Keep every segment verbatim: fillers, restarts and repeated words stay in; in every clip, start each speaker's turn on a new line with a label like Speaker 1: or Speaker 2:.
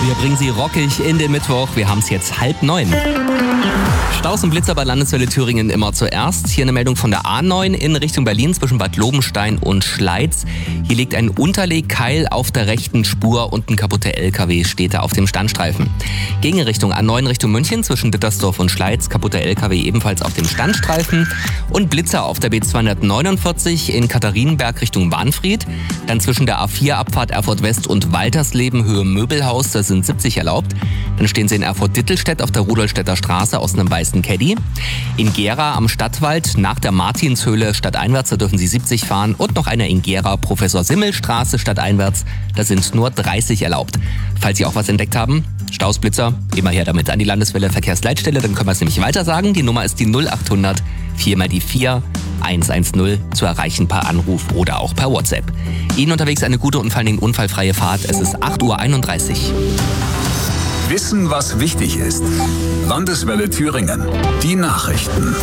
Speaker 1: Wir bringen Sie rockig in den Mittwoch. Wir haben es jetzt halb neun. Staus und Blitzer bei Landeswelle Thüringen immer zuerst. Hier eine Meldung von der A neun in Richtung Berlin zwischen Bad Lobenstein und Schleiz. Hier liegt ein Unterlegkeil auf der rechten Spur und ein kaputter L K W steht da auf dem Standstreifen. Gegenrichtung A neun Richtung München zwischen Dittersdorf und Schleiz. Kaputter L K W ebenfalls auf dem Standstreifen. Und Blitzer auf der B zweihundertneunundvierzig in Katharinenberg Richtung Wahnfried. Dann zwischen der A vier Abfahrt Erfurt West und Waltersleben Höhe Möbelhaus. Da sind siebzig erlaubt. Dann stehen Sie in Erfurt-Dittelstedt auf der Rudolstädter Straße aus einem weißen Caddy. In Gera am Stadtwald nach der Martinshöhle stadteinwärts, da dürfen Sie siebzig fahren. Und noch eine in Gera Professor-Simmel-Straße stadteinwärts, da sind nur dreißig erlaubt. Falls Sie auch was entdeckt haben, Staus, Blitzer, immer her damit an die Landeswelle Verkehrsleitstelle, dann können wir es nämlich weiter sagen. Die Nummer ist die null achthundert vier mal die vier eins eins null zu erreichen per Anruf oder auch per WhatsApp. Ihnen unterwegs eine gute und vor allen Dingen unfallfreie Fahrt. Es ist acht Uhr einunddreißig.
Speaker 2: Wissen, was wichtig ist. Landeswelle Thüringen. Die Nachrichten.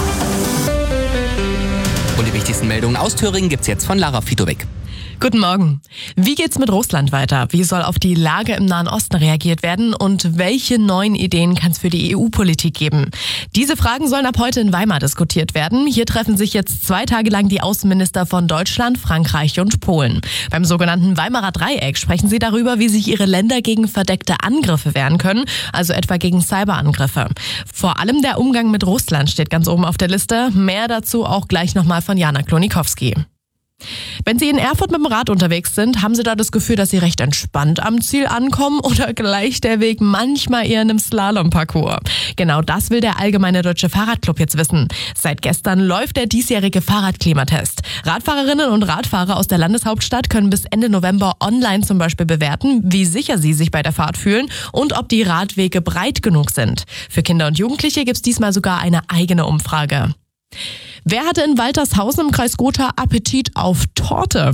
Speaker 1: Und die wichtigsten Meldungen aus Thüringen gibt's jetzt von Lara Fitowek.
Speaker 3: Guten Morgen. Wie geht's mit Russland weiter? Wie soll auf die Lage im Nahen Osten reagiert werden? Und welche neuen Ideen kann es für die E U-Politik geben? Diese Fragen sollen ab heute in Weimar diskutiert werden. Hier treffen sich jetzt zwei Tage lang die Außenminister von Deutschland, Frankreich und Polen. Beim sogenannten Weimarer Dreieck sprechen sie darüber, wie sich ihre Länder gegen verdeckte Angriffe wehren können, also etwa gegen Cyberangriffe. Vor allem der Umgang mit Russland steht ganz oben auf der Liste. Mehr dazu auch gleich nochmal von Jana Klonikowski. Wenn Sie in Erfurt mit dem Rad unterwegs sind, haben Sie da das Gefühl, dass Sie recht entspannt am Ziel ankommen oder gleicht der Weg manchmal eher einem Slalomparcours? Genau das will der Allgemeine Deutsche Fahrradclub jetzt wissen. Seit gestern läuft der diesjährige Fahrradklimatest. Radfahrerinnen und Radfahrer aus der Landeshauptstadt können bis Ende November online zum Beispiel bewerten, wie sicher sie sich bei der Fahrt fühlen und ob die Radwege breit genug sind. Für Kinder und Jugendliche gibt es diesmal sogar eine eigene Umfrage. Wer hatte in Waltershausen im Kreis Gotha Appetit auf Torte?